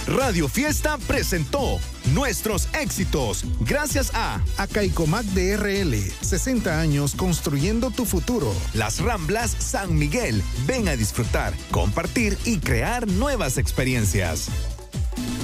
Radio Fiesta presentó Nuestros Éxitos, gracias a Caicomac DRL, 60 años construyendo tu futuro. Las Ramblas San Miguel. Ven a disfrutar, compartir y crear nuevas experiencias.